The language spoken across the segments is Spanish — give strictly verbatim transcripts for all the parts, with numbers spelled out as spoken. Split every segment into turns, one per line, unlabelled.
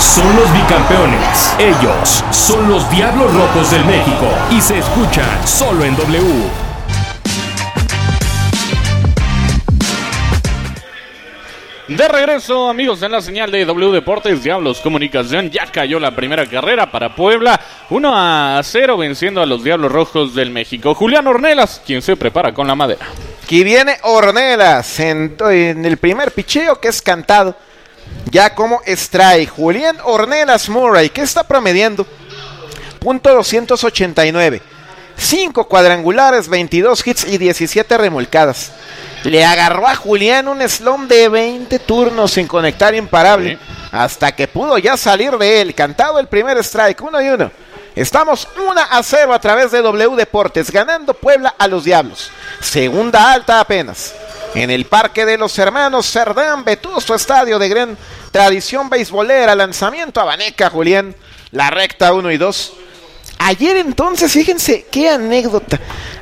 son los bicampeones. Ellos son los Diablos Rojos del México. Y se escuchan solo en W.
De regreso, amigos, en la señal de W Deportes, Diablos Comunicación. Ya cayó la primera carrera para Puebla, uno a cero, venciendo a los Diablos Rojos del México. Julián Ornelas, quien se prepara con la madera.
Aquí viene Ornelas en, en el primer picheo, que es cantado ya como strike. Julián Ornelas Murray, que está promediando punto doscientos ochenta y nueve, cinco cuadrangulares, veintidós hits y diecisiete remolcadas. Le agarró a Julián un slump de veinte turnos sin conectar imparable, sí, hasta que pudo ya salir de él. Cantado el primer strike, uno y uno. Estamos uno a cero a través de W Deportes, ganando Puebla a los Diablos. Segunda alta apenas, en el Parque de los Hermanos Cerdán, vetusto estadio de gran tradición beisbolera. Lanzamiento a Baneca, Julián, la recta uno y dos. Ayer entonces, fíjense qué anécdota.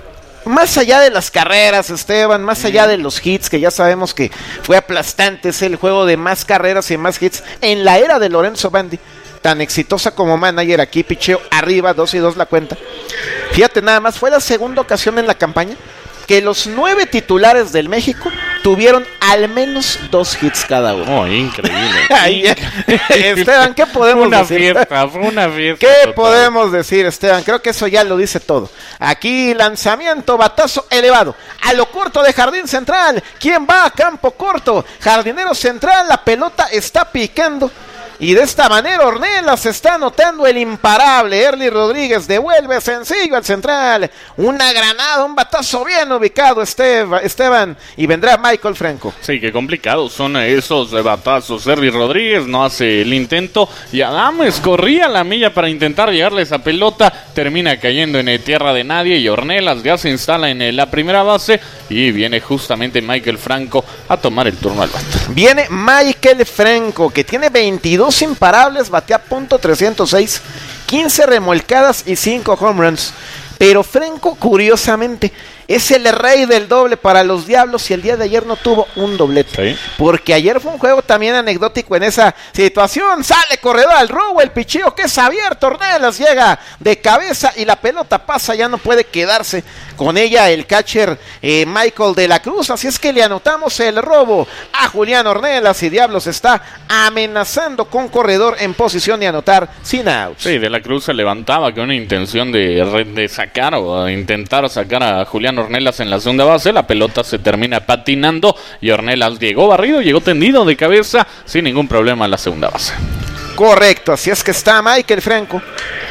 Más allá de las carreras, Esteban, más allá de los hits, que ya sabemos que fue aplastante, es el juego de más carreras y más hits en la era de Lorenzo Bandi, tan exitosa como manager. Aquí picheo arriba, dos y dos la cuenta. Fíjate nada más, fue la segunda ocasión en la campaña que los nueve titulares del México tuvieron al menos dos hits cada uno.
Oh, increíble.
Ay, Esteban, ¿qué podemos
una
decir?
Fiesta, fue una fiesta.
¿Qué
total.
podemos decir, Esteban? Creo que eso ya lo dice todo. Aquí lanzamiento, batazo elevado a lo corto de jardín central. ¿Quién va a campo corto? Jardinero central, la pelota está picando. Y de esta manera Ornelas está anotando el imparable. Erly Rodríguez devuelve sencillo al central. Una granada, un batazo bien ubicado, Esteba, Esteban. Y vendrá Michael Franco.
Sí, qué complicados son esos batazos. Erly Rodríguez no hace el intento. Y Adames corría la milla para intentar llegarle esa pelota. Termina cayendo en tierra de nadie. Y Ornelas ya se instala en la primera base. Y viene justamente Michael Franco a tomar el turno al bate.
Viene Michael Franco, que tiene veintidós imparables, batea punto trescientos seis, quince remolcadas y cinco home runs. Pero Franco, curiosamente, es el rey del doble para los Diablos y el día de ayer no tuvo un doblete. ¿Sí? Porque ayer fue un juego también anecdótico en esa situación. Sale corredor al robo, el picheo que es abierto, Ornelas llega de cabeza y la pelota pasa, ya no puede quedarse con ella el catcher eh, Michael de la Cruz. Así es que le anotamos el robo a Julián Ornelas y Diablos está amenazando con corredor en posición de anotar sin outs.
Sí, de la Cruz se levantaba con una intención de, de sacar o intentar sacar a Julián Ornelas en la segunda base. La pelota se termina patinando y Ornelas llegó barrido, llegó tendido de cabeza sin ningún problema a la segunda base.
Correcto, así es que está Michael Franco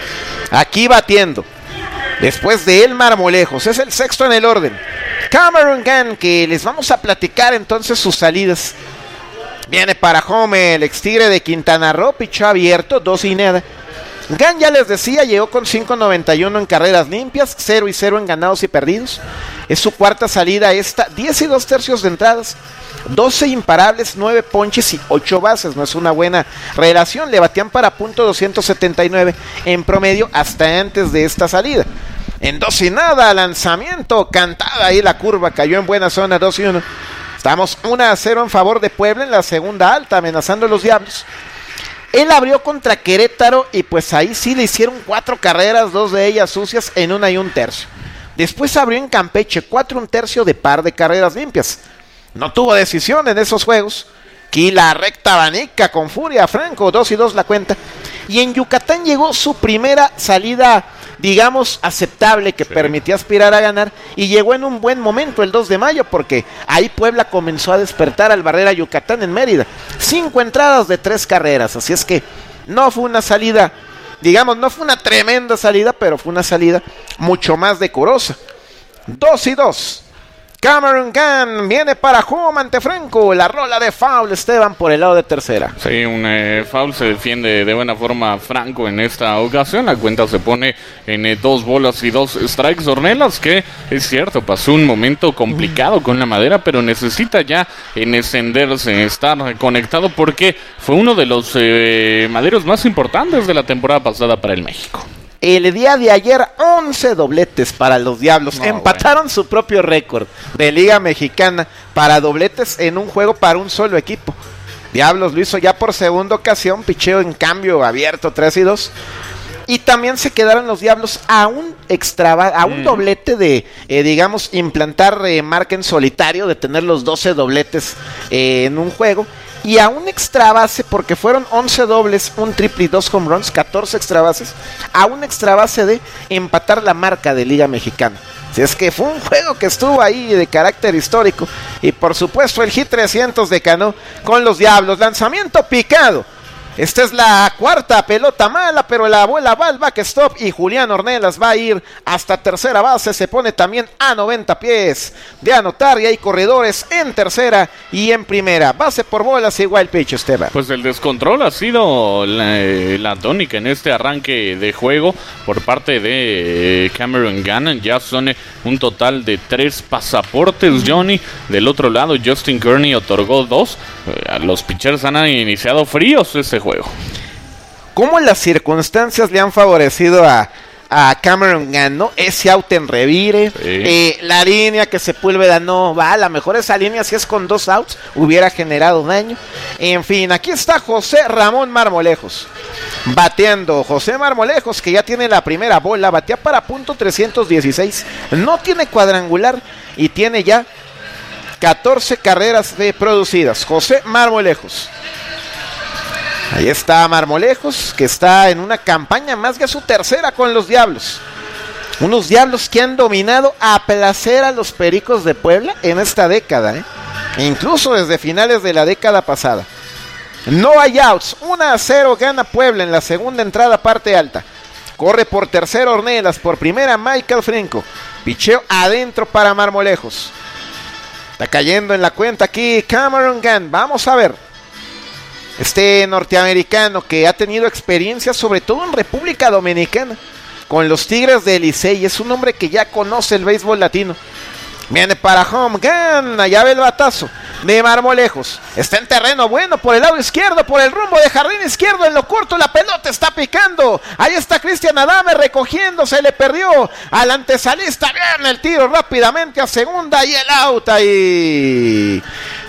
aquí batiendo. Después de él, Marmolejos, es el sexto en el orden. Cameron Gunn, que les vamos a platicar entonces sus salidas. Viene para home el ex Tigre de Quintana Roo, pichó abierto, dos y nada. Gunn, ya les decía, llegó con cinco noventa y uno en carreras limpias, cero y cero en ganados y perdidos. Es su cuarta salida esta, diez y dos tercios de entradas, doce imparables, nueve ponches y ocho bases. No es una buena relación, le batían para punto doscientos setenta y nueve en promedio hasta antes de esta salida. En dos y nada, lanzamiento, cantada ahí la curva, cayó en buena zona, dos y uno. Estamos uno a cero en favor de Puebla en la segunda alta, amenazando a los Diablos. Él abrió contra Querétaro y pues ahí sí le hicieron cuatro carreras, dos de ellas sucias en una y un tercio. Después abrió en Campeche, cuatro un tercio de par de carreras limpias. No tuvo decisión en esos juegos. Aquí la recta Baneca con furia, Franco, dos y dos la cuenta. Y en Yucatán llegó su primera salida, digamos, aceptable, que sí permitía aspirar a ganar. Y llegó en un buen momento el dos de mayo, porque ahí Puebla comenzó a despertar al barrer a Yucatán en Mérida. Cinco entradas de tres carreras, así es que no fue una salida, digamos, no fue una tremenda salida, pero fue una salida mucho más decorosa. Dos y dos. Cameron Gunn viene para home ante Franco. La rola de foul, Esteban, por el lado de tercera.
Sí, un eh, foul, se defiende de buena forma Franco en esta ocasión. La cuenta se pone en eh, dos bolas y dos strikes. Ornelas, que es cierto, pasó un momento complicado con la madera, pero necesita ya encenderse, estar conectado, porque fue uno de los eh, maderos más importantes de la temporada pasada para el México.
El día de ayer, once dobletes para los Diablos. No, empataron bueno. su propio récord de Liga Mexicana para dobletes en un juego para un solo equipo. Diablos lo hizo ya por segunda ocasión, picheo en cambio abierto, tres y dos. Y también se quedaron los Diablos a un extra, a un mm. doblete de, eh, digamos, implantar eh, marca en solitario, de tener los doce dobletes eh, en un juego. Y a un extra base, porque fueron once dobles, un triple y dos home runs, catorce extra bases, a un extra base de empatar la marca de Liga Mexicana. Si es que fue un juego que estuvo ahí de carácter histórico. Y por supuesto el hit trescientos de Cano con los Diablos. Lanzamiento picado. Esta es la cuarta pelota mala, pero la bola va al backstop y Julián Ornelas va a ir hasta tercera base. Se pone también a noventa pies de anotar y hay corredores en tercera y en primera. Base por bolas igual pitch, Esteban.
Pues el descontrol ha sido la, la tónica en este arranque de juego por parte de Cameron Gannon. Ya son un total de tres pasaportes, Johnny. Del otro lado, Justin Kearney otorgó dos. Los pitchers han iniciado fríos este juego.
¿Cómo las circunstancias le han favorecido a, a Cameron Gannon, ¿no? Ese out en revire, sí. eh, la línea que Sepúlveda no va, a lo mejor esa línea si es con dos outs hubiera generado daño. En fin, aquí está José Ramón Marmolejos bateando. José Marmolejos, que ya tiene la primera bola, batea para punto trescientos dieciséis, no tiene cuadrangular y tiene ya catorce carreras de producidas. José Marmolejos. Ahí está Marmolejos, que está en una campaña más que su tercera con los Diablos. Unos Diablos que han dominado a placer a los Pericos de Puebla en esta década, ¿eh? Incluso desde finales de la década pasada. No hay outs, uno a cero gana Puebla en la segunda entrada, parte alta. Corre por tercera Ornelas, por primera Michael Franco. Picheo adentro para Marmolejos. Está cayendo en la cuenta aquí Cameron Gannon. Vamos a ver. Este norteamericano que ha tenido experiencia sobre todo en República Dominicana con los Tigres de Licey, es un hombre que ya conoce el béisbol latino. Viene para home, gana, ya ve el batazo de Marmolejos. Está en terreno bueno por el lado izquierdo, por el rumbo de jardín izquierdo, en lo corto la pelota está picando. Ahí está Cristian Adame recogiendo, se le perdió al antesalista. Bien el tiro rápidamente a segunda y el out ahí.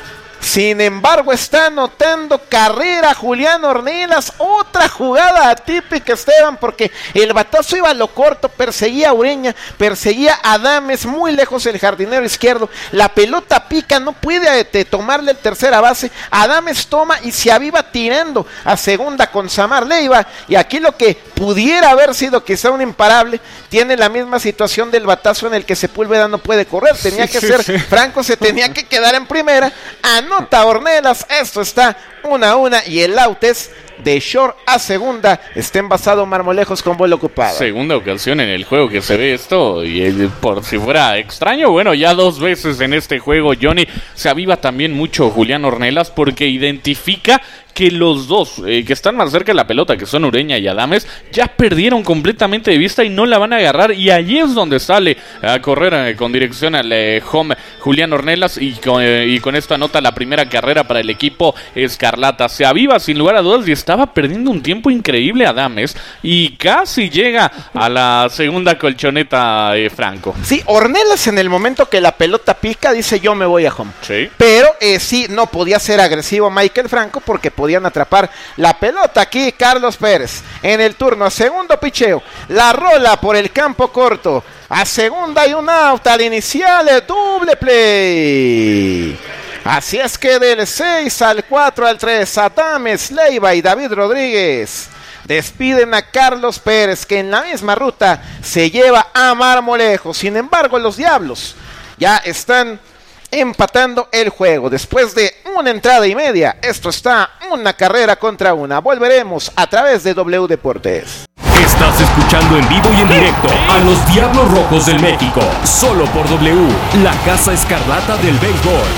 Sin embargo, está anotando carrera Julián Ornelas. Otra jugada atípica, Esteban, porque el batazo iba a lo corto, perseguía a Ureña, perseguía a Adames, muy lejos el jardinero izquierdo. La pelota pica, no puede eh, tomarle el tercera base. Adames toma y se aviva tirando a segunda con Samar Leiva. Y aquí lo que pudiera haber sido quizá un imparable, tiene la misma situación del batazo en el que Sepúlveda no puede correr. Tenía sí, que sí, ser sí. Franco, se tenía que quedar en primera. Anota Ornelas, esto está una a una y el out es de short a segunda. Está envasado Marmolejos con bola ocupada.
Segunda ocasión en el juego que se ve esto, y eh, por si fuera extraño, bueno, ya dos veces en este juego, Johnny. Se aviva también mucho Julián Ornelas porque identifica que los dos eh, que están más cerca de la pelota, que son Ureña y Adames, ya perdieron completamente de vista y no la van a agarrar, y allí es donde sale a correr eh, con dirección al eh, home Julián Ornelas, y con, eh, y con esto anota la primera carrera para el equipo escarlata. Se aviva sin lugar a dudas y estaba perdiendo un tiempo increíble Adames y casi llega a la segunda colchoneta eh, Franco.
Sí, Ornelas en el momento que la pelota pica dice yo me voy a home.
Sí.
Pero eh, sí, no podía ser agresivo Michael Franco porque podía podían atrapar la pelota. Aquí Carlos Pérez en el turno, a segundo picheo, la rola por el campo corto, a segunda y un out al inicial, doble play. Así es que del seis al cuatro al tres, Adames, Leiva y David Rodríguez despiden a Carlos Pérez, que en la misma ruta se lleva a Marmolejos. Sin embargo, los Diablos ya están empatando el juego después de una entrada y media. Esto está una carrera contra una. Volveremos a través de W Deportes.
Estás escuchando en vivo y en directo a los Diablos Rojos del México, solo por W, la Casa Escarlata del béisbol.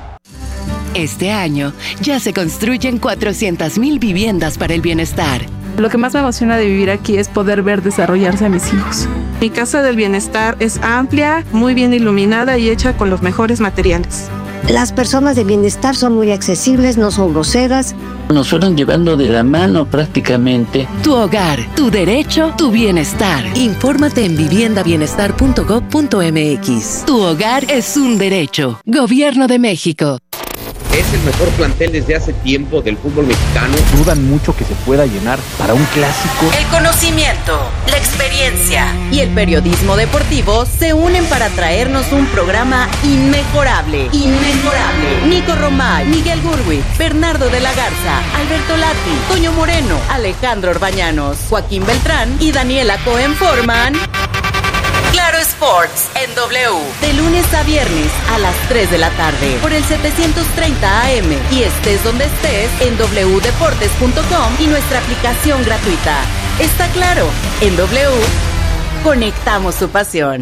Este año ya se construyen cuatrocientas mil viviendas para el bienestar.
Lo que más me emociona de vivir aquí es poder ver desarrollarse a mis hijos. Mi Casa del Bienestar es amplia, muy bien iluminada y hecha con los mejores materiales.
Las personas de bienestar son muy accesibles, no son groseras.
Nos fueron llevando de la mano prácticamente.
Tu hogar, tu derecho, tu bienestar. Infórmate en vivienda bienestar punto gob punto m x. Tu hogar es un derecho. Gobierno de México.
Es
es el mejor plantel desde hace tiempo del fútbol mexicano.
Dudan mucho que se pueda llenar para un clásico.
El conocimiento, la experiencia y el periodismo deportivo se unen para traernos un programa inmejorable. Inmejorable. Nico Romay, Miguel Gurwitz, Bernardo de la Garza, Alberto Lati, Toño Moreno, Alejandro Orbañanos, Joaquín Beltrán y Daniela Cohen forman Claro Sports en W, de lunes a viernes a las tres de la tarde por el setecientos treinta A M y estés donde estés en doble u deportes punto com y nuestra aplicación gratuita. Está claro, en W conectamos su pasión.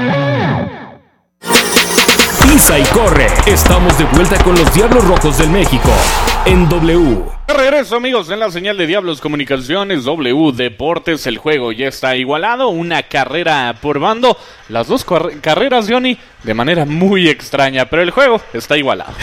Pisa y corre. Estamos de vuelta con los Diablos Rojos del México en W.
Regreso, amigos, en la señal de Diablos Comunicaciones, W Deportes. El juego ya está igualado, una carrera por bando. Las dos car- carreras, Johnny, de manera muy extraña, pero el juego está igualado.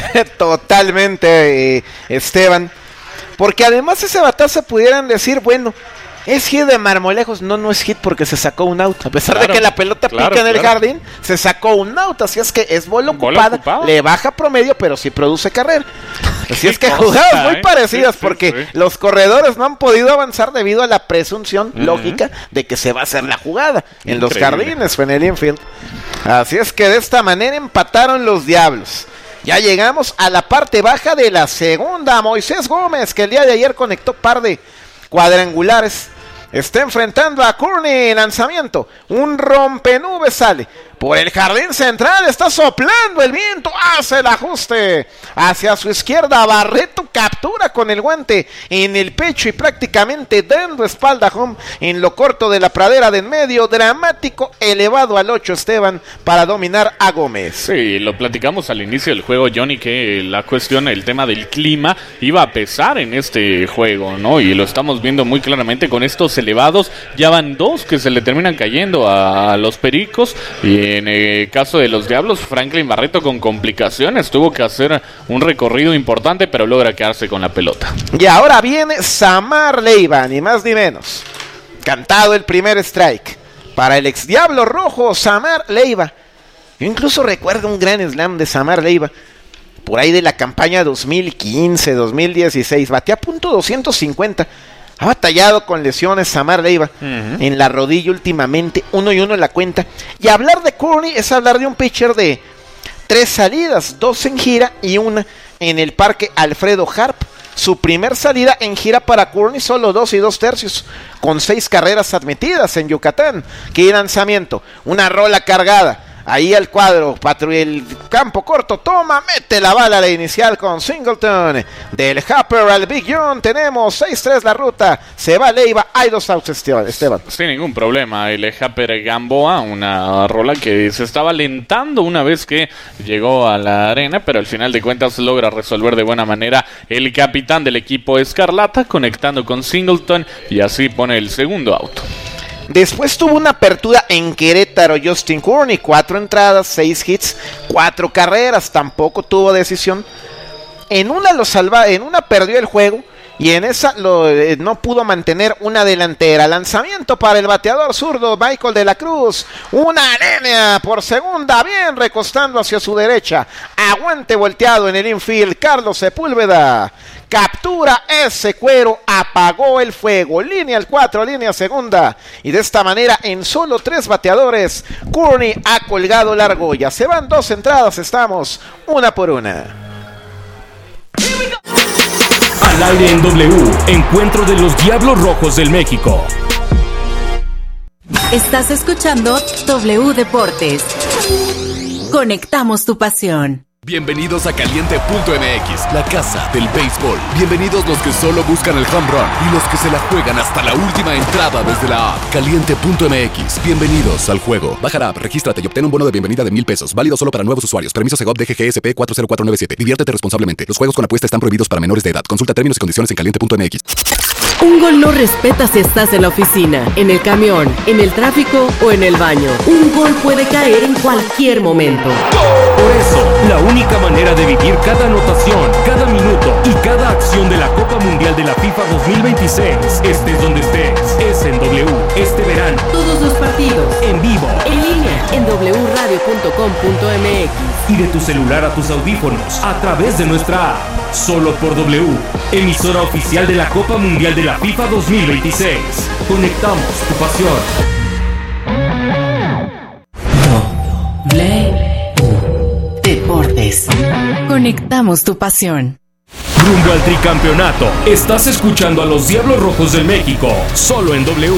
Totalmente, eh, Esteban. Porque además ese batazo pudieran decir, bueno, ¿es hit de Marmolejos? No, no es hit porque se sacó un out. A pesar claro, de que la pelota claro, pica en el claro. jardín, se sacó un out. Así es que es bola ocupada, ocupado. Le baja promedio, pero sí produce carrera. Así es que cosa, jugadas muy eh? parecidas sí, porque sí, sí. los corredores no han podido avanzar debido a la presunción uh-huh. lógica de que se va a hacer la jugada Increíble. en los jardines o en el infield. Así es que de esta manera empataron los Diablos. Ya llegamos a la parte baja de la segunda. Moisés Gómez, que el día de ayer conectó par de cuadrangulares, está enfrentando a Courtney. Lanzamiento, un rompenubes sale por el jardín central, está soplando el viento, hace el ajuste hacia su izquierda. Barreto captura con el guante en el pecho y prácticamente dando espalda home en lo corto de la pradera de en medio. Dramático, elevado al ocho, Esteban, para dominar a Gómez.
Sí, lo platicamos al inicio del juego, Johnny, que la cuestión, el tema del clima iba a pesar en este juego, ¿no? Y lo estamos viendo muy claramente con estos elevados. Ya van dos que se le terminan cayendo a los Pericos, y en el caso de los Diablos, Franklin Barreto con complicaciones, tuvo que hacer un recorrido importante, pero logra quedarse con la pelota.
Y ahora viene Samar Leiva, ni más ni menos. Cantado el primer strike para el ex Diablo Rojo, Samar Leiva. Yo incluso recuerdo un gran slam de Samar Leiva por ahí de la campaña dos mil quince, dos mil dieciséis. Batía punto doscientos cincuenta. Ha batallado con lesiones Samar Leiva uh-huh. en la rodilla últimamente, uno y uno en la cuenta. Y hablar de Courtney es hablar de un pitcher de tres salidas, dos en gira y una en el Parque Alfredo Harp. Su primer salida en gira para Courtney, solo dos y dos tercios, con seis carreras admitidas en Yucatán. Qué lanzamiento, una rola cargada. Ahí al cuadro, patrulla el campo corto, toma, mete la bala a la inicial con Singleton. Del Hopper al Big John tenemos seis tres la ruta, se va Leiva, hay dos outs, Esteban.
Sin ningún problema, el Hopper Gamboa, una rola que se estaba alentando una vez que llegó a la arena, pero al final de cuentas logra resolver de buena manera el capitán del equipo Escarlata, conectando con Singleton y así pone el segundo out.
Después tuvo una apertura en Querétaro Justin Courtney, cuatro entradas, seis hits, cuatro carreras, tampoco tuvo decisión. En una lo salva, en una perdió el juego y en esa lo, eh, no pudo mantener una delantera. Lanzamiento para el bateador zurdo Michael de la Cruz, una línea por segunda, bien recostando hacia su derecha. Aguante volteado en el infield, Carlos Sepúlveda. Captura ese cuero, apagó el fuego. Línea al cuatro, línea segunda. Y de esta manera, en solo tres bateadores, Courtney ha colgado la argolla. Se van dos entradas, estamos una por una.
Al aire en W, encuentro de los Diablos Rojos del México.
Estás escuchando W Deportes. Conectamos tu pasión.
Bienvenidos a Caliente punto M X, la casa del béisbol. Bienvenidos los que solo buscan el home run y los que se la juegan hasta la última entrada desde la app. Caliente punto M X, bienvenidos al juego. Baja la app, regístrate y obtén un bono de bienvenida de mil pesos. Válido solo para nuevos usuarios. Permiso Segov D G G S P cuatro cero cuatro nueve siete. Diviértete responsablemente. Los juegos con apuesta están prohibidos para menores de edad. Consulta términos y condiciones en Caliente punto M X.
Un gol no respeta si estás en la oficina, en el camión, en el tráfico o en el baño. Un gol puede caer en cualquier momento.
Por eso, la única manera de vivir cada anotación, cada minuto y cada acción de la Copa Mundial de la FIFA dos mil veintiséis, estés donde estés, es en W este verano.
Todos los partidos,
en vivo,
en línea, en W Radio. radio punto com punto m x.
Y de tu celular a tus audífonos a través de nuestra app. Solo por W, emisora oficial de la Copa Mundial de la FIFA dos mil veintiséis. Conectamos tu pasión.
W Deportes. Conectamos tu pasión.
Rumbo al tricampeonato. Estás escuchando a los Diablos Rojos del México. Solo en W.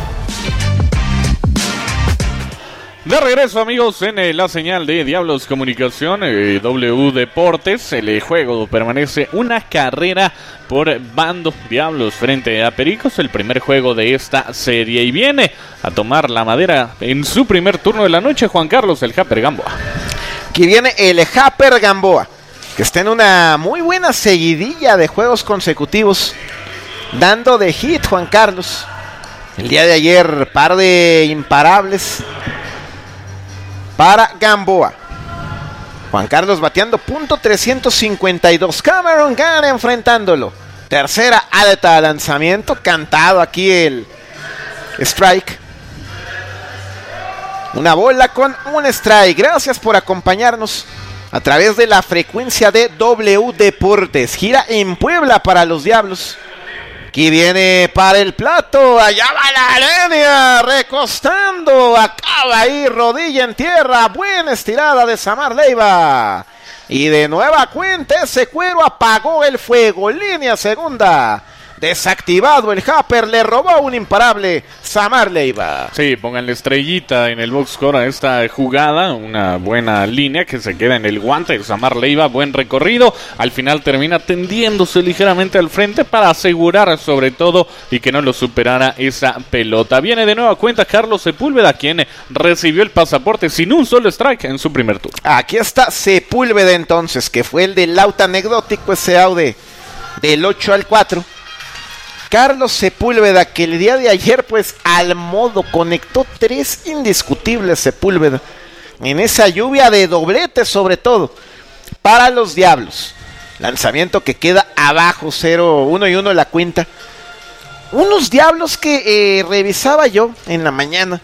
De regreso, amigos, en eh, la señal de Diablos Comunicación, eh, W Deportes. El eh, juego permanece una carrera por bando. Diablos frente a Pericos, el primer juego de esta serie. Y viene a tomar la madera en su primer turno de la noche Juan Carlos, el Japper Gamboa.
Aquí viene el Japper Gamboa, que está en una muy buena seguidilla de juegos consecutivos, dando de hit Juan Carlos. El día de ayer, par de imparables para Gamboa. Juan Carlos bateando punto trescientos cincuenta y dos. Cameron Gunn enfrentándolo. Tercera alta lanzamiento. Cantado aquí el strike. Una bola con un strike. Gracias por acompañarnos a través de la frecuencia de W Deportes. Gira en Puebla para los Diablos. Aquí viene para el plato, allá va la línea, recostando, acaba ahí, rodilla en tierra, buena estirada de Samar Leiva. Y de nueva cuenta ese cuero apagó el fuego, línea segunda. Desactivado el Japper, le robó un imparable Samar Leiva.
Sí, pongan la estrellita en el box score a esta jugada. Una buena línea que se queda en el guante de Samar Leiva. Buen recorrido. Al final termina tendiéndose ligeramente al frente para asegurar sobre todo y que no lo superara esa pelota. Viene de nueva cuenta Carlos Sepúlveda, quien recibió el pasaporte sin un solo strike en su primer turno.
Aquí está Sepúlveda entonces, que fue el del out anecdótico, ese out de, del ocho al cuatro. Carlos Sepúlveda, que el día de ayer pues al modo conectó tres indiscutibles Sepúlveda en esa lluvia de dobletes sobre todo para los Diablos. Lanzamiento que queda abajo, cero, uno y uno la cuenta. Unos Diablos que eh, revisaba yo en la mañana.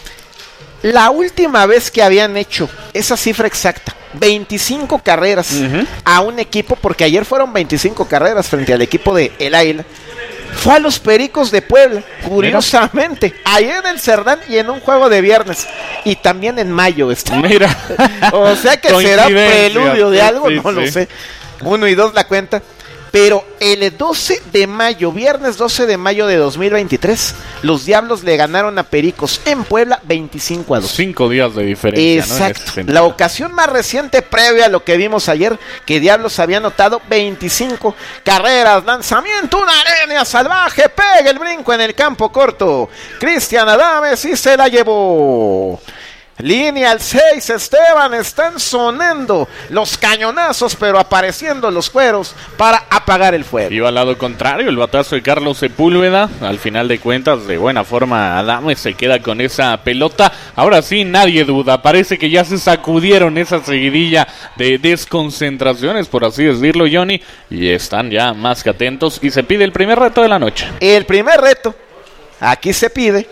La última vez que habían hecho esa cifra exacta, veinticinco carreras uh-huh. a un equipo, porque ayer fueron veinticinco carreras frente al equipo de El Águila, fue a los Pericos de Puebla, curiosamente, ayer en el Cerdán y en un juego de viernes, y también en mayo está.
Mira,
o sea que será preludio de algo, sí, no sí. lo sé. Uno y dos la cuenta. Pero el doce de mayo, viernes doce de mayo de dos mil veintitrés, los Diablos le ganaron a Pericos en Puebla veinticinco a dos.
Cinco días de diferencia.
Exacto. ¿No? La ocasión más reciente previa a lo que vimos ayer, que Diablos había anotado veinticinco carreras, lanzamiento, una línea salvaje, pega el brinco en el campo corto. Cristian Adames y se la llevó. Línea al seis, Esteban, están sonando los cañonazos, pero apareciendo los cueros para apagar el fuego.
Iba al lado contrario, el batazo de Carlos Sepúlveda. Al final de cuentas, de buena forma, Adames se queda con esa pelota. Ahora sí, nadie duda. Parece que ya se sacudieron esa seguidilla de desconcentraciones, por así decirlo, Johnny. Y están ya más que atentos. Y se pide el primer reto de la noche.
El primer reto, aquí se pide.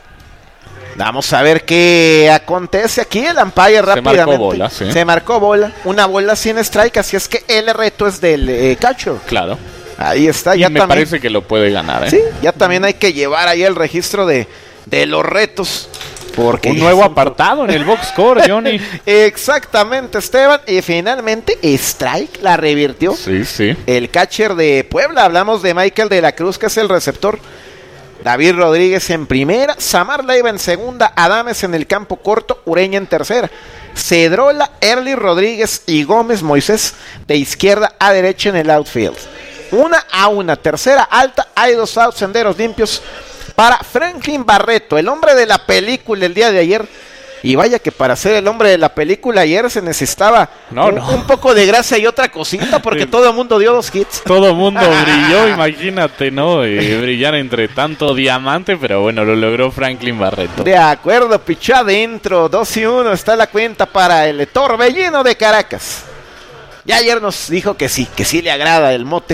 Vamos a ver qué acontece aquí. El umpire rápidamente. Se marcó bola, sí. Se marcó bola. Una bola sin strike. Así es que el reto es del eh, catcher.
Claro.
Ahí está.
Y
ya
me
también,
parece que lo puede ganar, ¿eh?
Sí, ya también hay que llevar ahí el registro de, de los retos. Porque
un nuevo apartado en el box score, Johnny.
Exactamente, Esteban. Y finalmente, strike la revirtió.
Sí, sí.
El catcher de Puebla. Hablamos de Michael de la Cruz, que es el receptor. David Rodríguez en primera, Samar Leiva en segunda, Adames en el campo corto, Ureña en tercera, Cedrola, Erly Rodríguez y Gómez Moisés de izquierda a derecha en el outfield. Una a una, tercera alta, hay dos outs, senderos limpios para Franklin Barreto, el hombre de la película el día de ayer. Y vaya que para ser el hombre de la película ayer se necesitaba
no,
un,
no.
un poco de gracia y otra cosita, porque todo el mundo dio dos hits.
Todo el mundo brilló, imagínate, ¿no? Eh, brillar entre tanto diamante, pero bueno, lo logró Franklin Barreto.
De acuerdo, pichó adentro, dos y uno, está la cuenta para el Torbellino de Caracas. Ya ayer nos dijo que sí, que sí le agrada el mote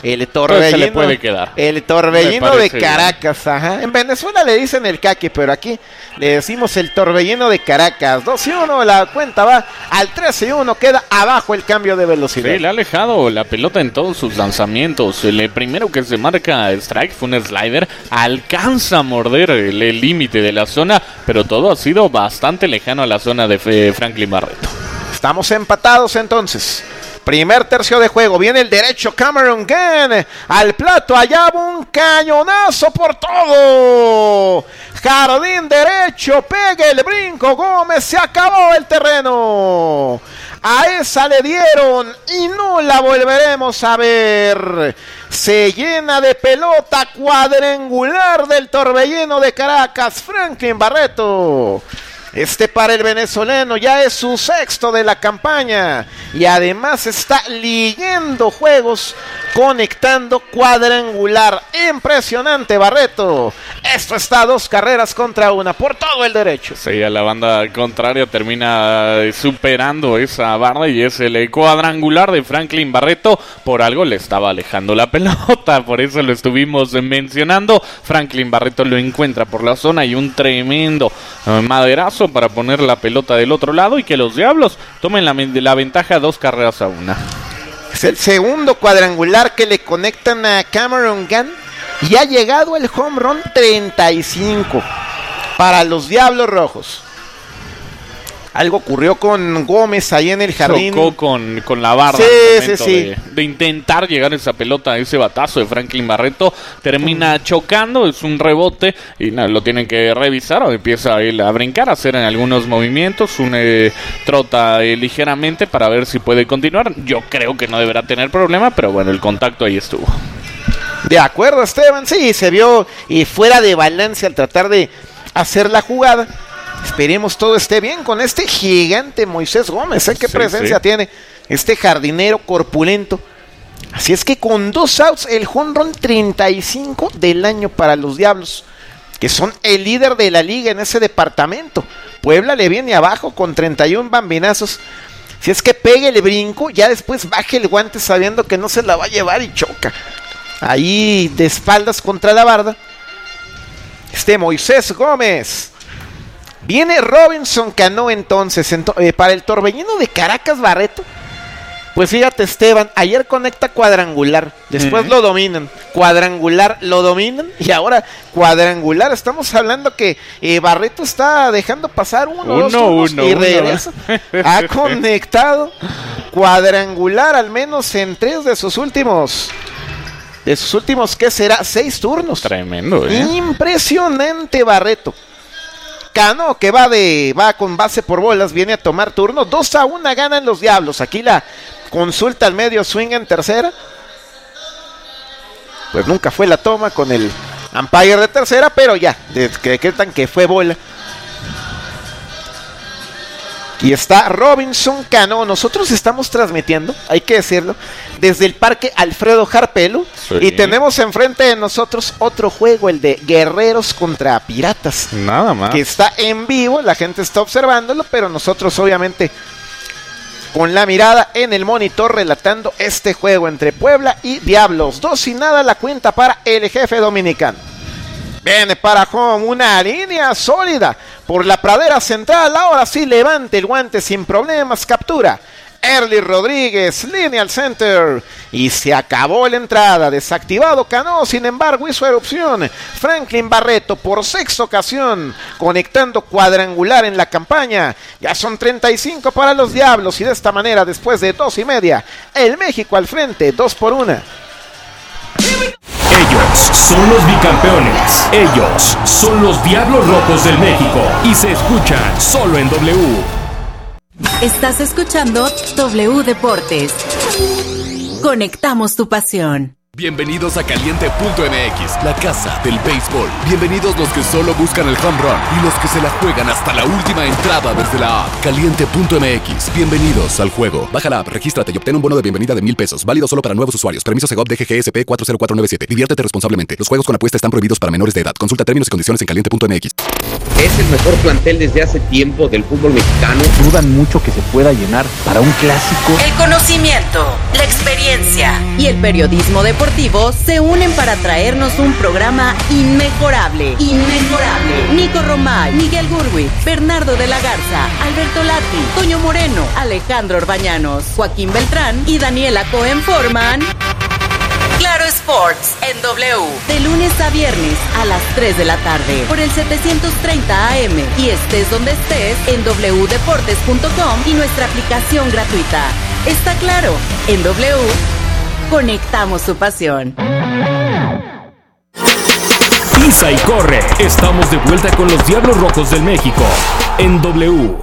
El torbellino.
Se le puede quedar.
El torbellino de Caracas, bien. Ajá. En Venezuela le dicen el caqui, pero aquí le decimos el torbellino de Caracas. dos y uno, la cuenta va al tres y uno, queda abajo el cambio de velocidad.
Sí, le ha alejado la pelota en todos sus lanzamientos. El primero que se marca strike fue un slider, alcanza a morder el límite de la zona, pero todo ha sido bastante lejano a la zona de Franklin Barreto.
Estamos empatados entonces. Primer tercio de juego, viene el derecho Cameron Gunn al plato, allá va un cañonazo por todo. Jardín derecho, pega el brinco Gómez, se acabó el terreno. A esa le dieron y no la volveremos a ver. Se llena de pelota, cuadrangular del torbellino de Caracas, Franklin Barreto. Este para el venezolano ya es su sexto de la campaña y además está leyendo juegos, conectando cuadrangular. Impresionante Barreto. Esto está a dos carreras contra una por todo el derecho.
Sí, a la banda contraria termina superando esa barra y es el cuadrangular de Franklin Barreto. Por algo le estaba alejando la pelota, por eso lo estuvimos mencionando. Franklin Barreto lo encuentra por la zona y un tremendo maderazo para poner la pelota del otro lado y que los Diablos tomen la, la ventaja dos carreras a una.
Es el segundo cuadrangular que le conectan a Cameron Gunn y ha llegado el home run treinta y cinco para los Diablos Rojos. Algo ocurrió con Gómez ahí en el jardín.
Chocó con, con la barra.
Sí, sí, sí.
De, de intentar llegar esa pelota, ese batazo de Franklin Barreto. Termina chocando, es un rebote y nada, lo tienen que revisar. O empieza él a brincar, a hacer en algunos movimientos. Un eh, trota eh, ligeramente para ver si puede continuar. Yo creo que no deberá tener problema, pero bueno, el contacto ahí estuvo.
De acuerdo, Esteban. Sí, se vio y fuera de balance al tratar de hacer la jugada. Esperemos todo esté bien con este gigante Moisés Gómez, ¿eh? Qué sí, presencia sí. tiene este jardinero corpulento. Así es que con dos outs, el home run treinta y cinco del año para los Diablos, que son el líder de la liga en ese departamento. Puebla le viene abajo con treinta y uno bambinazos. Si es que pegue el brinco, ya después baje el guante sabiendo que no se la va a llevar y choca. Ahí de espaldas contra la barda. Este Moisés Gómez. Viene Robinson Cano entonces ento- eh, para el torbellino de Caracas Barreto. Pues fíjate Esteban, ayer conecta cuadrangular, después uh-huh. lo dominan, cuadrangular lo dominan y ahora cuadrangular. Estamos hablando que eh, Barreto está dejando pasar uno, uno dos turnos uno, y regresa. Uno. Ha conectado cuadrangular al menos en tres de sus últimos, de sus últimos, ¿qué será? Seis turnos.
Tremendo, ¿eh?
Impresionante Barreto. Cano, que va de va con base por bolas, viene a tomar turno. dos a uno ganan los Diablos. Aquí la consulta al medio swing en tercera. Pues nunca fue la toma con el umpire de tercera, pero ya, decretan que fue bola. Y está Robinson Cano. Nosotros estamos transmitiendo, hay que decirlo, desde el Parque Alfredo Jarpelo. Sí. Y tenemos enfrente de nosotros otro juego, el de Guerreros contra Piratas.
Nada más.
Que está en vivo, la gente está observándolo, pero nosotros obviamente con la mirada en el monitor relatando este juego entre Puebla y Diablos. Dos y nada la cuenta para el jefe dominicano. Viene para home, una línea sólida por la pradera central. Ahora sí levante el guante sin problemas, captura Early Rodríguez, línea al center y se acabó la entrada. Desactivado Cano, sin embargo hizo erupción Franklin Barreto por sexta ocasión, conectando cuadrangular en la campaña. Ya son treinta y cinco para los Diablos y de esta manera, después de dos y media, el México al frente, dos por una.
Ellos son los bicampeones. Ellos son los Diablos Rojos del México. Y se escuchan solo en W.
Estás escuchando W Deportes. Conectamos tu pasión.
Bienvenidos a Caliente punto M X, la casa del béisbol. Bienvenidos los que solo buscan el home run y los que se la juegan hasta la última entrada desde la app. Caliente punto M X, bienvenidos al juego. Baja la app, regístrate y obtén un bono de bienvenida de mil pesos. Válido solo para nuevos usuarios. Permiso Segov D G G S P cuatro cero cuatro nueve siete. Diviértete responsablemente. Los juegos con apuesta están prohibidos para menores de edad. Consulta términos y condiciones en Caliente punto M X.
Es el mejor plantel desde hace tiempo del fútbol mexicano.
Dudan mucho que se pueda llenar para un clásico.
El conocimiento, la experiencia y el periodismo deportivo deportivo se unen para traernos un programa inmejorable. Inmejorable. Nico Romay, Miguel Gurwi, Bernardo de la Garza, Alberto Lati, Toño Moreno, Alejandro Orbañanos, Joaquín Beltrán y Daniela Cohen forman Claro Sports en W, de lunes a viernes a las tres de la tarde por el setecientos treinta A M y estés donde estés en doble u deportes punto com y nuestra aplicación gratuita. Está claro, en W conectamos su pasión.
Pisa y corre, estamos de vuelta con los Diablos Rojos del México en W.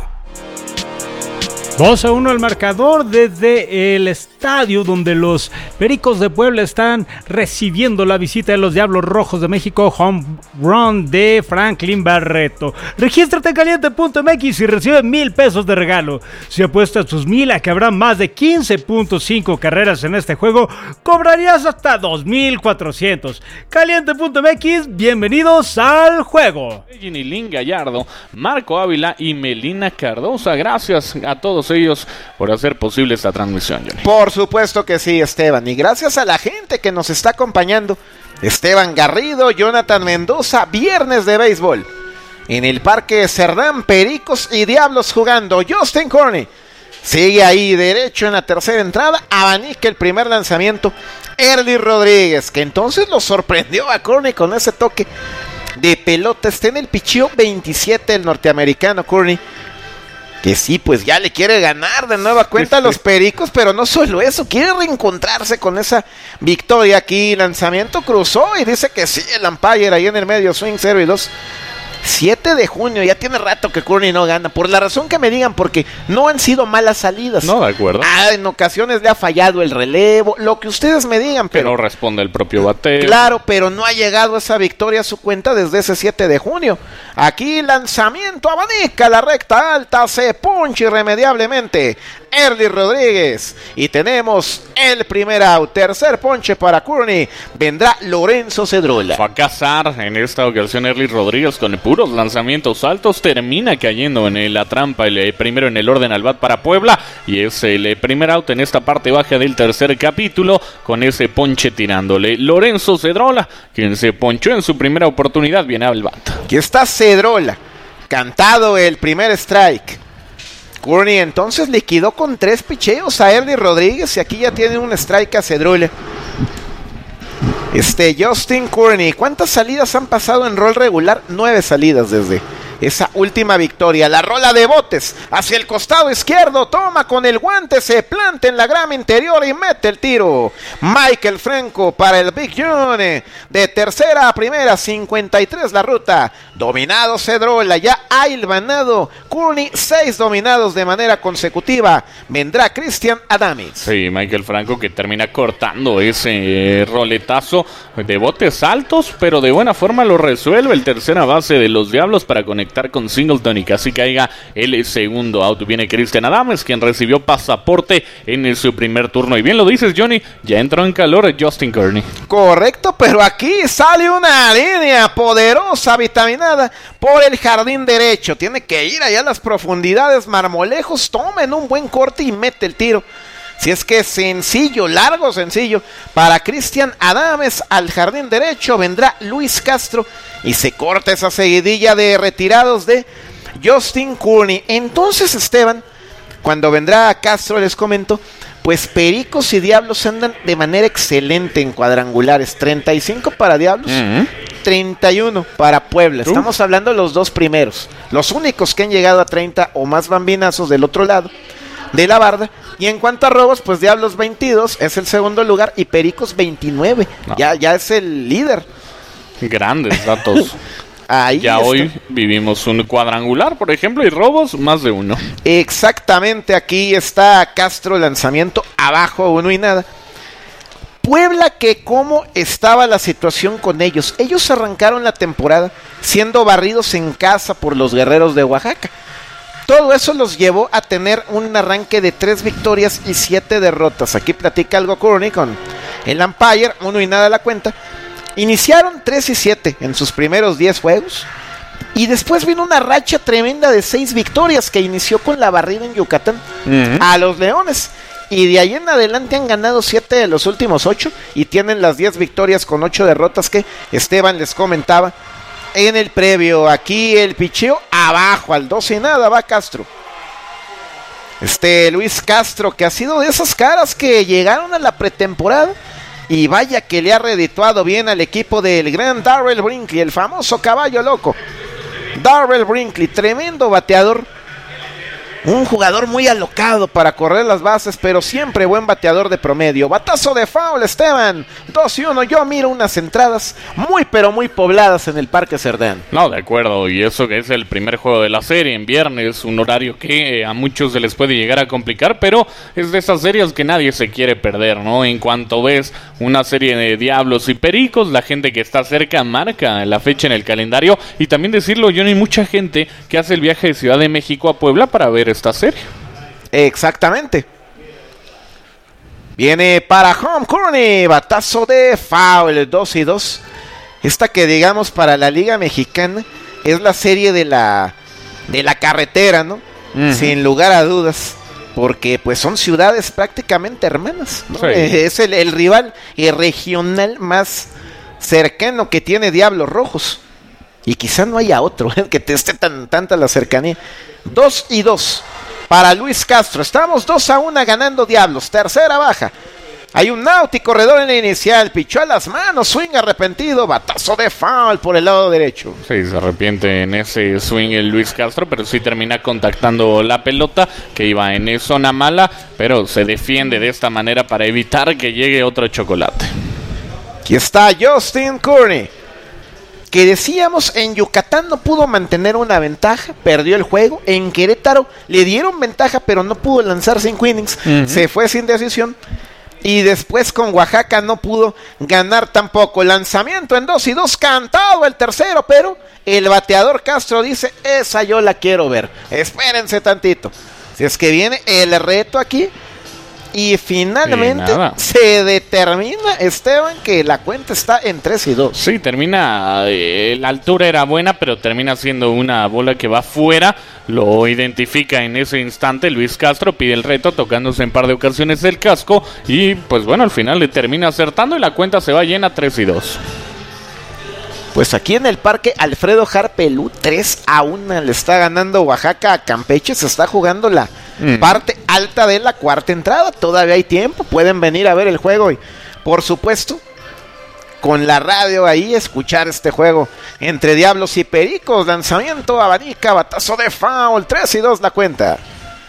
dos a uno el marcador desde el estadio donde los Pericos de Puebla están recibiendo la visita de los Diablos Rojos de México. Home run de Franklin Barreto. Regístrate en caliente punto m x y recibe mil pesos de regalo. Si apuestas tus mil a que habrá más de quince punto cinco carreras en este juego, cobrarías hasta dos mil cuatrocientos. caliente punto m x, bienvenidos al juego.
Ginilín Gallardo, Marco Ávila y Melina Cardosa. Gracias a todos ellos por hacer posible esta transmisión, Johnny.
Por supuesto que sí, Esteban, y gracias a la gente que nos está acompañando. Esteban Garrido, Jonathan Mendoza, viernes de béisbol en el Parque Cerdán, Pericos y Diablos jugando. Justin Corney sigue ahí derecho en la tercera entrada, abanica el primer lanzamiento Erly Rodríguez, que entonces lo sorprendió a Corney con ese toque de pelota. Está en el picheo veintisiete el norteamericano Corney, que sí, pues ya le quiere ganar de nueva cuenta a los Pericos, pero no solo eso, quiere reencontrarse con esa victoria aquí. Lanzamiento cruzó y dice que sí, el umpire ahí en el medio, swing cero y dos. siete de junio, ya tiene rato que Corney no gana, por la razón que me digan, porque no han sido malas salidas.
No, de acuerdo.
Ah, en ocasiones le ha fallado el relevo, lo que ustedes me digan, pero...
Que no responde el propio bateo.
Claro, pero no ha llegado esa victoria a su cuenta desde ese siete de junio. Aquí lanzamiento, abanica la recta alta, se poncha irremediablemente Erly Rodríguez y tenemos el primer out. Tercer ponche para Corney, vendrá Lorenzo Cedrola.
Fue a cazar en esta ocasión Erly Rodríguez con puros lanzamientos altos, termina cayendo en la trampa el primero en el orden al bat para Puebla y es el primer out en esta parte baja del tercer capítulo con ese ponche tirándole Lorenzo Cedrola, quien se ponchó en su primera oportunidad, viene al bat.
Aquí está Cedrola, cantado el primer strike. Corney entonces liquidó con tres picheos a Erly Rodríguez y aquí ya tiene un strike a Cedrola. Este Justin Corney, ¿cuántas salidas han pasado en rol regular? Nueve salidas desde esa última victoria. La rola de botes hacia el costado izquierdo, toma con el guante, se planta en la grama interior y mete el tiro. Michael Franco para el Big John, de tercera a primera, cincuenta y tres la ruta. Dominado Cedrola, ya ha hilvanado Corney, seis dominados de manera consecutiva. Vendrá Cristian Adames.
Sí, Michael Franco que termina cortando ese roletazo de botes altos, pero de buena forma lo resuelve el tercera base de los Diablos para conectar con Singleton y casi caiga el segundo out. Viene Cristian Adames, quien recibió pasaporte en su primer turno. Y bien lo dices, Johnny, ya entró en calor Justin Corney.
Correcto, pero aquí sale una línea poderosa, vitaminada por el jardín derecho. Tiene que ir allá a las profundidades. Marmolejos toma en un buen corte y mete el tiro. Si es que sencillo, largo, sencillo. Para Cristian Adames al jardín derecho vendrá Luis Castro y se corta esa seguidilla de retirados de Justin Corney. Entonces, Esteban, cuando vendrá Castro, les comento, pues Pericos y Diablos andan de manera excelente en cuadrangulares. treinta y cinco para Diablos, uh-huh. treinta y uno para Puebla. Uh. Estamos hablando de los dos primeros, los únicos que han llegado a treinta o más bambinazos del otro lado de la barda. Y en cuanto a robos, pues Diablos veintidós es el segundo lugar y Pericos veintinueve. No. Ya, ya es el líder.
Grandes datos.
Ahí
ya
está.
Hoy vivimos un cuadrangular, por ejemplo, y robos más de uno.
Exactamente, aquí está Castro, lanzamiento abajo, uno y nada. Puebla, que cómo estaba la situación con ellos. Ellos arrancaron la temporada siendo barridos en casa por los Guerreros de Oaxaca. Todo eso los llevó a tener un arranque de tres victorias y siete derrotas. Aquí platica algo Corney con el umpire, uno y nada la cuenta. Iniciaron tres y siete en sus primeros diez juegos. Y después vino una racha tremenda de seis victorias que inició con la barrida en Yucatán uh-huh. a los Leones. y de ahí en adelante han ganado siete de los últimos ocho y tienen las diez victorias con ocho derrotas que Esteban les comentaba en el previo. Aquí el picheo abajo al dos y nada va Castro. Este Luis Castro, que ha sido de esas caras que llegaron a la pretemporada y vaya que le ha redituado bien al equipo del gran Darrell Brinkley, el famoso caballo loco. Darrell Brinkley, tremendo bateador. Un jugador muy alocado para correr las bases, pero siempre buen bateador de promedio. Batazo de foul, Esteban. dos y uno. Yo miro unas entradas muy, pero muy pobladas en el Parque Cerdán.
No, de acuerdo. Y eso que es el primer juego de la serie en viernes. Un horario que a muchos se les puede llegar a complicar, pero es de esas series que nadie se quiere perder, ¿no? En cuanto ves una serie de Diablos y Pericos, la gente que está cerca marca la fecha en el calendario. Y también decirlo, yo no hay mucha gente que hace el viaje de Ciudad de México a Puebla para ver esta serie.
Exactamente. Viene para home Courtney, batazo de foul, dos y dos. Esta que digamos para la Liga Mexicana es la serie de la de la carretera, ¿no? Uh-huh. Sin lugar a dudas, porque pues son ciudades prácticamente hermanas, ¿no? Sí. Es el, el rival el regional más cercano que tiene Diablos Rojos. Y quizá no haya otro ¿eh? que te esté tan tanta la cercanía. Dos y dos para Luis Castro. Estamos dos a uno ganando Diablos. Tercera baja. Hay un out y corredor en la inicial. Pichó a las manos. Swing arrepentido. Batazo de foul por el lado derecho.
Sí, se arrepiente en ese swing el Luis Castro, pero sí termina contactando la pelota que iba en zona mala, pero se defiende de esta manera para evitar que llegue otro chocolate.
Aquí está Justin Courtney, que decíamos en Yucatán no pudo mantener una ventaja, perdió el juego. En Querétaro le dieron ventaja, pero no pudo lanzar cinco innings, uh-huh. se fue sin decisión. Y después con Oaxaca no pudo ganar tampoco. Lanzamiento en dos y dos, cantado el tercero, pero el bateador Castro dice, esa yo la quiero ver. Espérense tantito. Si es que viene el reto aquí. Y finalmente se determina, Esteban, que la cuenta está en tres y dos.
Sí, termina, eh, la altura era buena, pero termina siendo una bola que va fuera. Lo identifica en ese instante Luis Castro, pide el reto, tocándose en par de ocasiones el casco. Y pues bueno, al final le termina acertando y la cuenta se va llena tres y dos.
Pues aquí en el Parque Alfredo Harpelú, tres a uno le está ganando Oaxaca a Campeche. Se está jugando la mm. parte alta de la cuarta entrada. Todavía hay tiempo, pueden venir a ver el juego y, por supuesto, con la radio ahí escuchar este juego entre Diablos y Pericos. Lanzamiento, abanica, batazo de foul, tres y dos la cuenta.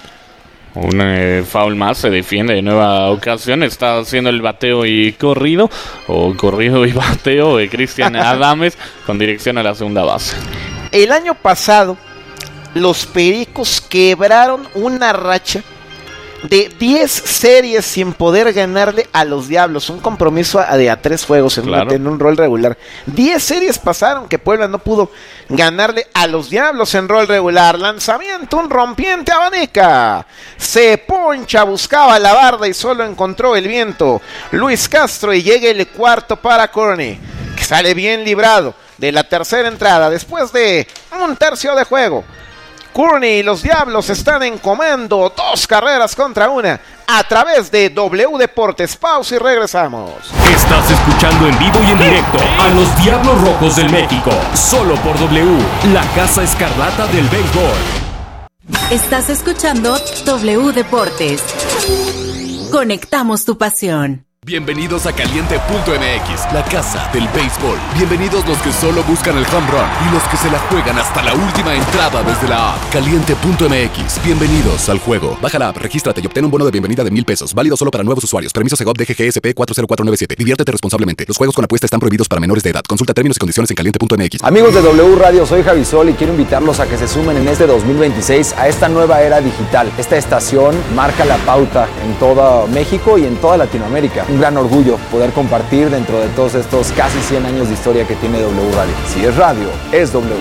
Un eh, foul más, se defiende de nueva ocasión, está haciendo el bateo y corrido, o corrido y bateo de Cristian Adames con dirección a la segunda base.
El año pasado, los Pericos quebraron una racha de diez series sin poder ganarle a los Diablos. Un compromiso a, de a tres juegos en, claro. un, en un rol regular. diez series pasaron que Puebla no pudo ganarle a los Diablos en rol regular. Lanzamiento, un rompiente, abanica. Se poncha, buscaba la barda y solo encontró el viento. Luis Castro, y llega el cuarto para Courtney, que sale bien librado de la tercera entrada después de un tercio de juego. Courtney y los Diablos están en comando, dos carreras contra una, a través de W Deportes. Pausa y regresamos.
Estás escuchando en vivo y en directo a los Diablos Rojos del México, solo por W, la Casa Escarlata del béisbol.
Estás escuchando W Deportes. Conectamos tu pasión.
Bienvenidos a Caliente punto M X, la casa del béisbol. Bienvenidos los que solo buscan el home run y los que se la juegan hasta la última entrada desde la app. Caliente punto M X, bienvenidos al juego. Baja la app, regístrate y obtén un bono de bienvenida de mil pesos. Válido solo para nuevos usuarios. Permiso Segov D G G S P cuatro cero cuatro nueve siete. Diviértete responsablemente. Los juegos con apuesta están prohibidos para menores de edad. Consulta términos y condiciones en Caliente punto M X.
Amigos de W Radio, soy Javi Sol y quiero invitarlos a que se sumen en este dos mil veintiséis a esta nueva era digital. Esta estación marca la pauta en todo México y en toda Latinoamérica. Un gran orgullo poder compartir dentro de todos estos casi cien años de historia que tiene W Radio. Si es radio, es W.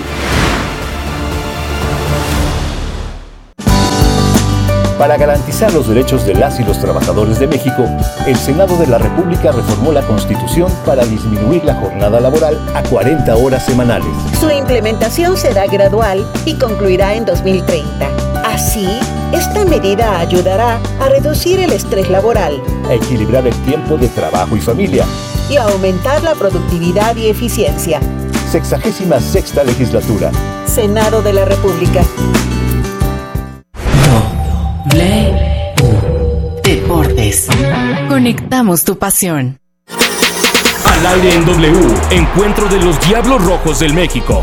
Para garantizar los derechos de las y los trabajadores de México, el Senado de la República reformó la Constitución para disminuir la jornada laboral a cuarenta horas semanales.
Su implementación será gradual y concluirá en dos mil treinta. Así, Esta medida ayudará a reducir el estrés laboral,
a equilibrar el tiempo de trabajo y familia
y a aumentar la productividad y eficiencia.
Sexagésima sexta legislatura.
Senado de la República.
W Deportes. Conectamos tu pasión.
Al aire en W, encuentro de los Diablos Rojos del México.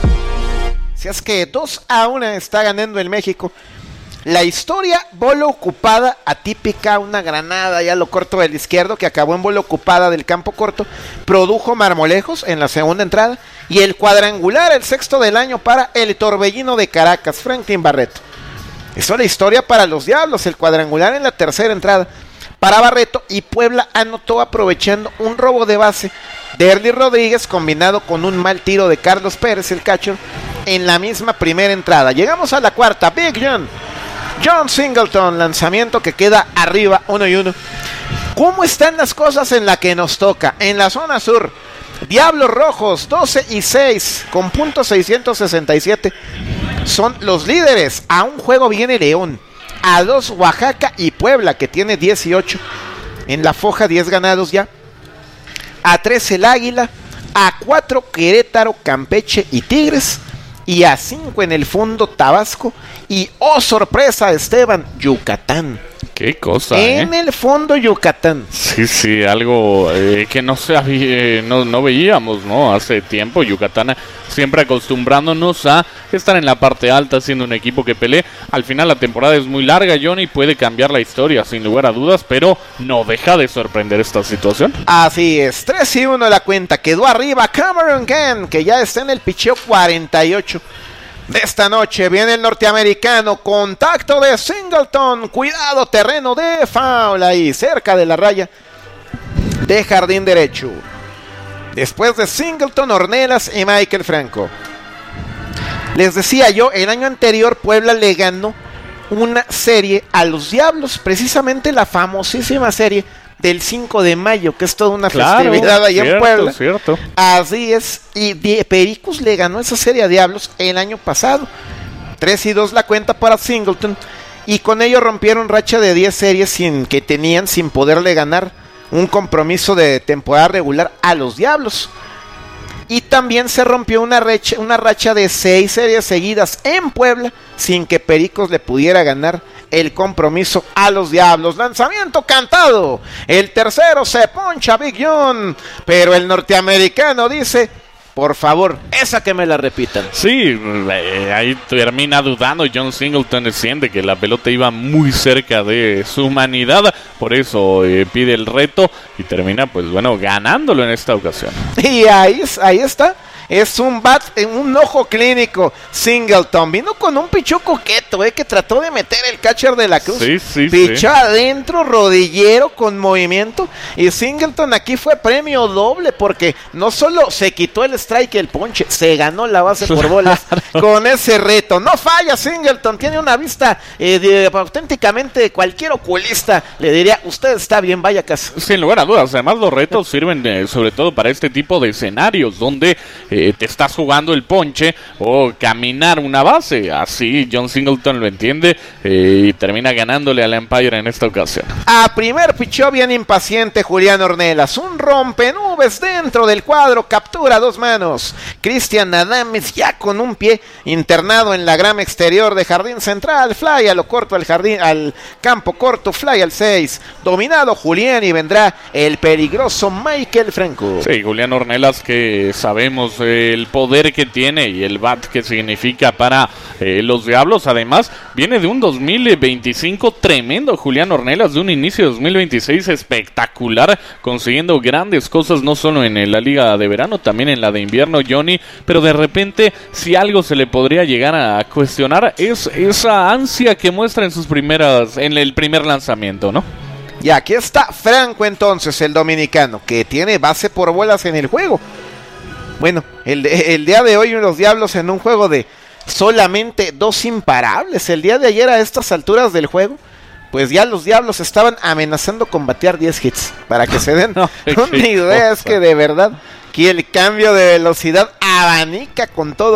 Si es que dos a uno está ganando el México. La historia, bola ocupada, atípica, una granada ya lo corto del izquierdo que acabó en bola ocupada del campo corto, produjo marmolejos en la segunda entrada y el cuadrangular, el sexto del año para el Torbellino de Caracas, Franklin Barreto. Eso es la historia para los Diablos, el cuadrangular en la tercera entrada para Barreto, y Puebla anotó aprovechando un robo de base de Erly Rodríguez combinado con un mal tiro de Carlos Pérez, el catcher, en la misma primera entrada. Llegamos a la cuarta, Big John. John Singleton, lanzamiento que queda arriba, uno y uno. ¿Cómo están las cosas en la que nos toca? En la zona sur, Diablos Rojos, doce y seis, con punto seiscientos sesenta y siete. Son los líderes. A un juego viene León. A dos Oaxaca y Puebla, que tiene dieciocho. En la foja, diez ganados ya. A tres el Águila. A cuatro Querétaro, Campeche y Tigres. Y a cinco en el fondo Tabasco. Y, oh sorpresa, Esteban, Yucatán.
Qué cosa,
En
¿eh?
el fondo Yucatán.
Sí, sí, algo eh, que no, se había, eh, no, no veíamos, ¿no? Hace tiempo, Yucatán siempre acostumbrándonos a estar en la parte alta, siendo un equipo que pelee. Al final la temporada es muy larga, Johnny, puede cambiar la historia, sin lugar a dudas, pero no deja de sorprender esta situación.
Así es, tres y uno la cuenta, quedó arriba Cameron Gann, que ya está en el picheo cuarenta y ocho. De esta noche viene el norteamericano, contacto de Singleton, cuidado, terreno de foul ahí, cerca de la raya de jardín derecho. Después de Singleton, Ornelas y Michael Franco. Les decía yo, el año anterior Puebla le ganó una serie a los Diablos, precisamente la famosísima serie del cinco de mayo, que es toda una
claro,
festividad allá
cierto,
en Puebla.
Cierto.
Así es, y de Pericos le ganó esa serie a Diablos el año pasado. tres y dos la cuenta para Singleton, y con ello rompieron racha de diez series sin que tenían sin poderle ganar un compromiso de temporada regular a los Diablos. Y también se rompió una racha, una racha de seis series seguidas en Puebla sin que Pericos le pudiera ganar el compromiso a los Diablos. Lanzamiento cantado. El tercero se poncha Big John, pero el norteamericano dice: por favor, esa que me la repitan.
Sí, eh, ahí termina dudando John Singleton, siente que la pelota iba muy cerca de su humanidad, por eso eh, pide el reto y termina, pues bueno, ganándolo en esta ocasión.
Y ahí, ahí está. Es un bat en un ojo clínico. Singleton vino con un pichó coqueto, eh, que trató de meter el catcher de la Cruz.
Sí, sí,
pichó
sí.
adentro, rodillero con movimiento. Y Singleton aquí fue premio doble, porque no solo se quitó el strike y el ponche, se ganó la base por bolas con ese reto. No falla Singleton, tiene una vista eh, de, auténticamente cualquier oculista le diría: usted está bien, vaya a casa.
Sin lugar a dudas, además los retos sirven eh, sobre todo para este tipo de escenarios donde eh, te estás jugando el ponche o caminar una base. Así John Singleton lo entiende eh, y termina ganándole al Empire en esta ocasión.
A primer pichó bien impaciente Julián Ornelas, un rompenubes dentro del cuadro, captura a dos manos. Cristian Adames ya con un pie internado en la grama exterior de jardín central, fly a lo corto al jardín, al campo corto, fly al seis. Dominado Julián y vendrá el peligroso Michael Franco.
Sí, Julián Ornelas, que sabemos eh, el poder que tiene y el bat que significa para eh, los Diablos. Además, viene de un dos mil veinticinco tremendo Julián Ornelas, de un inicio de dos mil veintiséis espectacular, consiguiendo grandes cosas no solo en la liga de verano, también en la de invierno, Johnny. Pero de repente, si algo se le podría llegar a cuestionar, es esa ansia que muestra en sus primeras, en el primer lanzamiento, ¿no?
Y aquí está Franco entonces, el dominicano, que tiene base por bolas en el juego. Bueno, el, el día de hoy los Diablos en un juego de solamente dos imparables. El día de ayer a estas alturas del juego, pues ya los Diablos estaban amenazando con batear diez hits. Para que se den no, una idea, es que de verdad que el cambio de velocidad abanica con todo